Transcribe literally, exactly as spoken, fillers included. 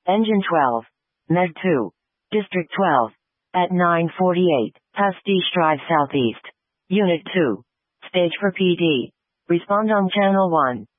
Engine twelve. Med two. District twelve. At nine forty-eight, Pastiche Drive Southeast. Unit two. Stage for P D. Respond on Channel one.